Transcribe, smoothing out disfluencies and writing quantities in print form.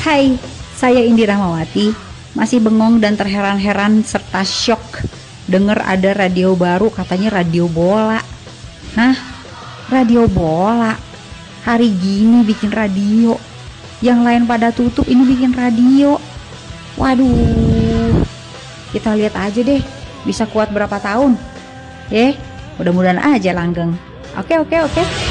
Hai, saya Indi Rahmawati, masih bengong dan terheran-heran serta syok denger ada radio baru, katanya radio bola. Hah? Radio bola? Hari gini bikin radio, yang lain pada tutup, ini bikin radio. Waduh, kita lihat aja deh bisa kuat berapa tahun. Mudah-mudahan aja langgeng. Oke.